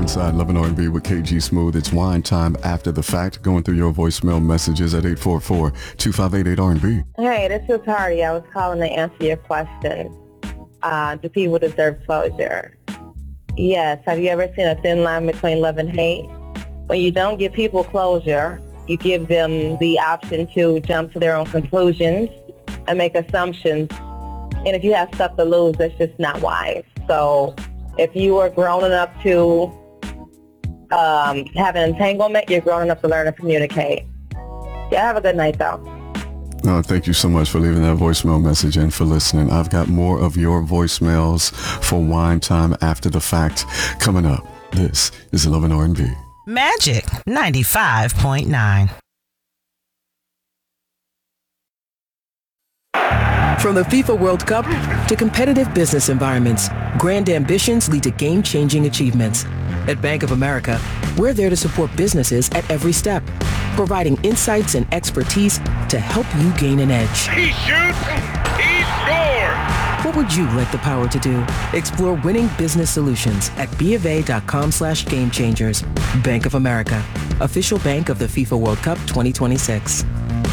inside Love and R&B with KG Smooth. It's wine time after the fact. Going through your voicemail messages at 844-2588-R&B. Hey, this is Hardy. I was calling to answer your question. Do people deserve closure? Yes. Have you ever seen a thin line between love and hate? When you don't give people closure, you give them the option to jump to their own conclusions and make assumptions. And if you have stuff to lose, that's just not wise. So if you are grown enough to have an entanglement, you're grown enough to learn to communicate. Yeah, have a good night, though. No, thank you so much for leaving that voicemail message and for listening. I've got more of your voicemails for Wine Time After the Fact coming up. This is Love and R&B. Magic 95.9. From the FIFA World Cup to competitive business environments, grand ambitions lead to game-changing achievements. At Bank of America, we're there to support businesses at every step, providing insights and expertise to help you gain an edge. He shoots, he scores! What would you like the power to do? Explore winning business solutions at BofA.com/gamechangers. Bank of America, official bank of the FIFA World Cup 2026.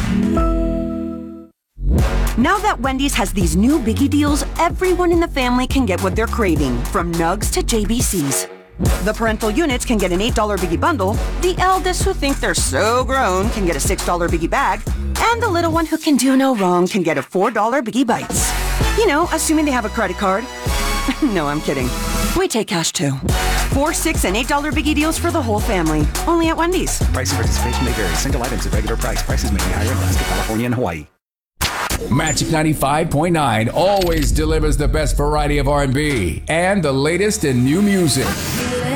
Now that Wendy's has these new biggie deals, everyone in the family can get what they're craving, from nugs to JBCs. The parental units can get an $8 biggie bundle, the eldest who think they're so grown can get a $6 biggie bag, and the little one who can do no wrong can get a $4 biggie bites. You know, assuming they have a credit card. No, I'm kidding. We take cash too. 4, 6, and $8 biggie deals for the whole family. Only at Wendy's. Price and participation may vary. Single items at regular price. Prices may be higher in Alaska, California, and Hawaii. Magic 95.9 always delivers the best variety of R&B and the latest in new music.